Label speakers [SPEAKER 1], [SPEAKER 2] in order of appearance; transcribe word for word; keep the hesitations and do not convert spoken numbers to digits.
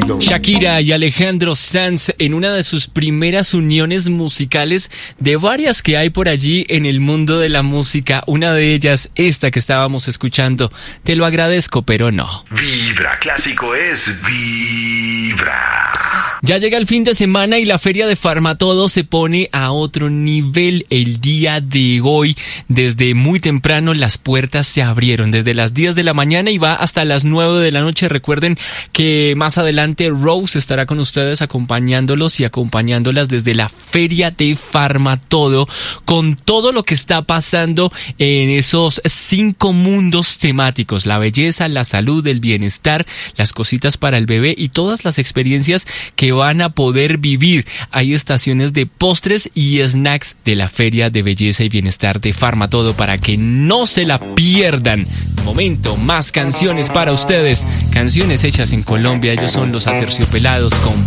[SPEAKER 1] Shakira y Alejandro Sanz en una de sus primeras uniones musicales de varias que hay por allí en el mundo de la música. Una de ellas, esta que estábamos escuchando. Te lo agradezco, pero no.
[SPEAKER 2] Vibra Clásico es Vibra.
[SPEAKER 1] Ya llega el fin de semana y la feria de Farmatodo se pone a otro nivel el día de hoy. Desde muy temprano las puertas se abrieron, desde las diez de la mañana y va hasta las nueve de la noche. Recuerden que más adelante Rose estará con ustedes acompañándolos y acompañándolas desde la feria de Farmatodo con todo lo que está pasando en esos cinco mundos temáticos: la belleza, la salud, el bienestar, las cositas para el bebé y todas las experiencias que van a poder vivir. Hay estaciones de postres y snacks de la Feria de Belleza y Bienestar de Farmatodo para que no se la pierdan. Momento, más canciones para ustedes. Canciones hechas en Colombia. Ellos son los Aterciopelados con